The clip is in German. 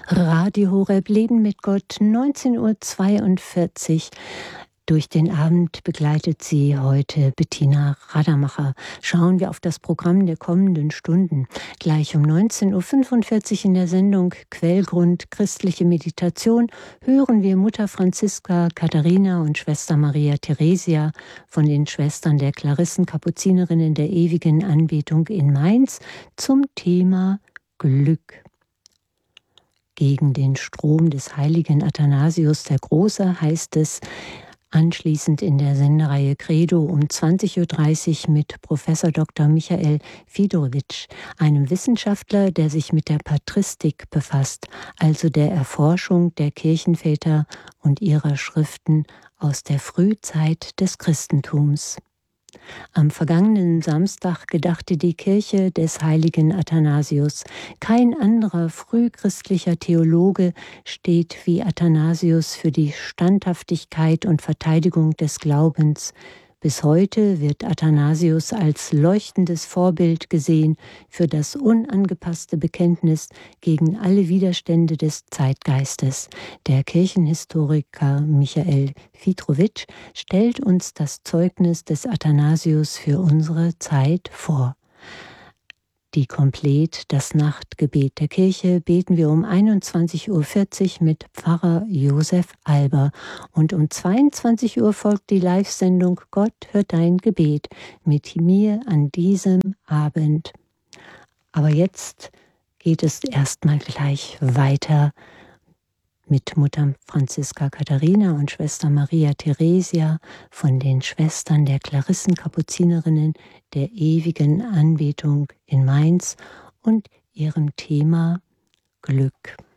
Radio Horeb, Leben mit Gott, 19:42 Uhr. Durch den Abend begleitet sie heute Bettina Radermacher. Schauen wir auf das Programm der kommenden Stunden. Gleich um 19:45 Uhr in der Sendung Quellgrund christliche Meditation hören wir Mutter Franziska Katharina und Schwester Maria Theresia von den Schwestern der Klarissenkapuzinerinnen der ewigen Anbetung in Mainz zum Thema Glück. Gegen den Strom des heiligen Athanasius der Große heißt es anschließend in der Sendereihe Credo um 20:30 Uhr mit Professor Dr. Michael Fidorowitsch, einem Wissenschaftler, der sich mit der Patristik befasst, also der Erforschung der Kirchenväter und ihrer Schriften aus der Frühzeit des Christentums. Am vergangenen Samstag gedachte die Kirche des heiligen Athanasius. Kein anderer frühchristlicher Theologe steht wie Athanasius für die Standhaftigkeit und Verteidigung des Glaubens. Bis heute wird Athanasius als leuchtendes Vorbild gesehen für das unangepasste Bekenntnis gegen alle Widerstände des Zeitgeistes. Der Kirchenhistoriker Michael Fidorowitsch stellt uns das Zeugnis des Athanasius für unsere Zeit vor. Die Komplett, das Nachtgebet der Kirche, beten wir um 21:40 Uhr mit Pfarrer Josef Alber. Und um 22 Uhr folgt die Live-Sendung Gott hört dein Gebet mit mir an diesem Abend. Aber jetzt geht es erstmal gleich weiter mit Mutter Franziska Katharina und Schwester Maria Theresia von den Schwestern der Klarissenkapuzinerinnen der ewigen Anbetung in Mainz und ihrem Thema Glück.